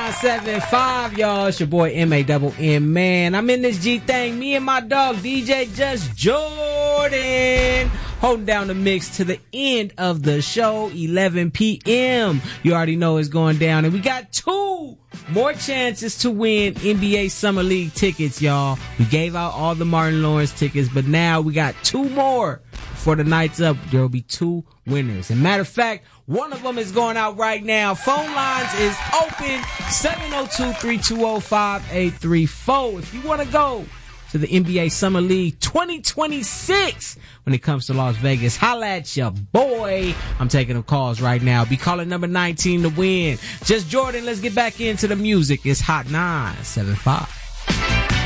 975, y'all. It's your boy M-A-double-M, man. I'm in this G thing. Me and my dog, DJ Just Jordan, holding down the mix to the end of the show, 11 p.m. You already know it's going down. And we got 2 more chances to win NBA Summer League tickets, y'all. We gave out all the Martin Lawrence tickets, but now we got 2 more. Before the night's up, there will be 2 winners. And matter of fact, one of them is going out right now. Phone lines is open, 702-320-5834. If you want to go to the NBA Summer League 2026 when it comes to Las Vegas, holla at ya, boy. I'm taking them calls right now. Be calling number 19 to win. Just Jordan, let's get back into the music. It's Hot 975.